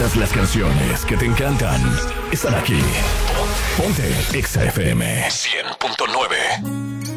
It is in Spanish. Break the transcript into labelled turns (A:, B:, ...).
A: Todas las canciones que te encantan están aquí. Ponte Exa FM 100.9.